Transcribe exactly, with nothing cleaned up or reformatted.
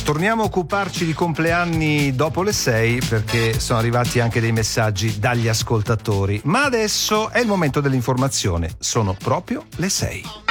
torniamo a occuparci di compleanni dopo le sei, perché sono arrivati anche dei messaggi dagli ascoltatori. Ma adesso è il momento dell'informazione. Sono proprio le sei.